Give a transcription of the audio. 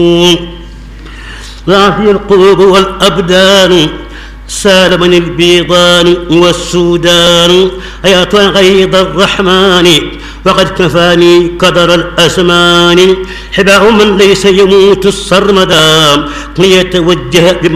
ضعفي القلوب والأبدان سالمني البيضان والسودان أيات غيظ الرحمن وقد كفاني قدر الأزمان حباء من ليس يموت الصرمدا ليتوجه